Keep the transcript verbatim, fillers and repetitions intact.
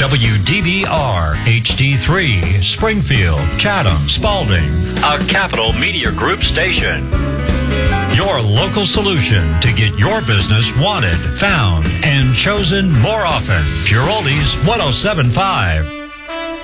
W D B R H D three, Springfield, Chatham, Spalding, a Capital Media Group station. Your local solution to get your business wanted, found, and chosen more often. Pure Oldies one oh seven point five.